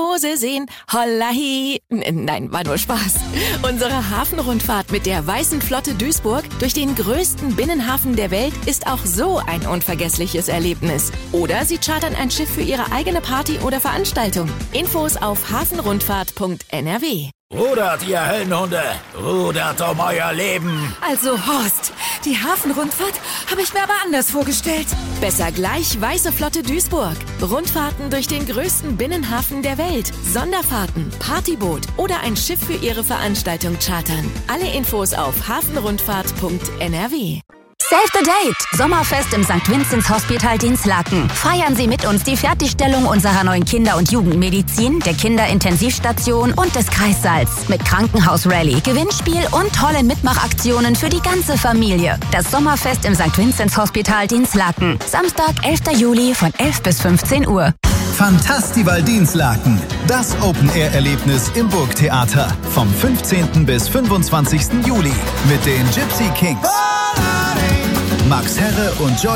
Mose sehen. Hollahi. Nein, war nur Spaß. Unsere Hafenrundfahrt mit der Weißen Flotte Duisburg durch den größten Binnenhafen der Welt ist auch so ein unvergessliches Erlebnis. Oder Sie chartern ein Schiff für Ihre eigene Party oder Veranstaltung. Infos auf hafenrundfahrt.nrw. Rudert, ihr Höllenhunde! Rudert um euer Leben! Also Horst, die Hafenrundfahrt habe ich mir aber anders vorgestellt. Besser gleich Weiße Flotte Duisburg. Rundfahrten durch den größten Binnenhafen der Welt. Sonderfahrten, Partyboot oder ein Schiff für Ihre Veranstaltung chartern. Alle Infos auf hafenrundfahrt.nrw. Save the Date! Sommerfest im St. Vinzenz Hospital Dinslaken. Feiern Sie mit uns die Fertigstellung unserer neuen Kinder- und Jugendmedizin, der Kinderintensivstation und des Kreissaals. Mit Krankenhaus-Rallye, Gewinnspiel und tollen Mitmachaktionen für die ganze Familie. Das Sommerfest im St. Vinzenz Hospital Dinslaken. Samstag, 11. Juli von 11 bis 15 Uhr. Fantastival Dinslaken. Das Open-Air-Erlebnis im Burgtheater. Vom 15. bis 25. Juli. Mit den Gypsy Kings, Max Herre und Joy